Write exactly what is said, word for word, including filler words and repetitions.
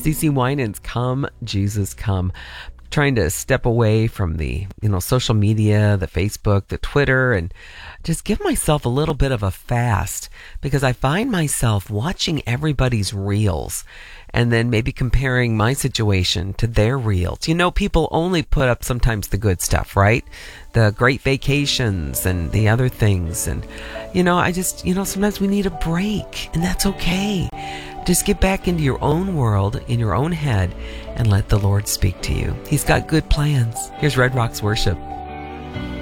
CeCe Winans, Come, Jesus, Come. Trying to step away from the, you know, social media, the Facebook, the Twitter, and just give myself a little bit of a fast, because I find myself watching everybody's reels and then maybe comparing my situation to their reels. You know, people only put up sometimes the good stuff, right? The great vacations and the other things. And, you know, I just, you know, sometimes we need a break, and that's okay. Just get back into your own world, in your own head, and let the Lord speak to you. He's got good plans. Here's Red Rocks Worship.